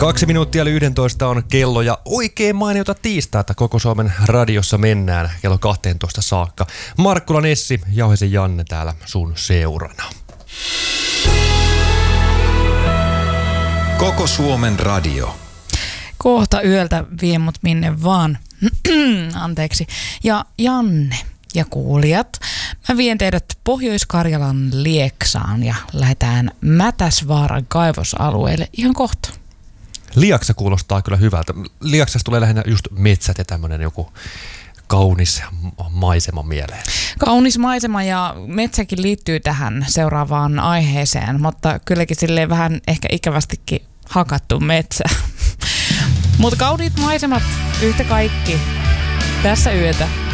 2 minuuttia yli 11 on kello ja oikein mainiota tiistaita koko Suomen radiossa mennään kello 12 saakka. Markkula Nessi, Jauhesen Janne täällä sun seurana. Koko Suomen radio. Kohta yöltä vie mut minne vaan. Anteeksi. Ja Janne ja kuulijat, mä vien teidät Pohjois-Karjalan Lieksaan ja lähdetään Mätäsvaaran kaivosalueelle ihan kohta. Lieksa kuulostaa kyllä hyvältä. Lieksasta tulee lähinnä just metsät ja tämmönen joku kaunis maisema mieleen. Kaunis maisema ja metsäkin liittyy tähän seuraavaan aiheeseen, mutta kylläkin silleen vähän ehkä ikävästikin hakattu metsä. Mutta kauniit maisemat yhtä kaikki tässä yötä.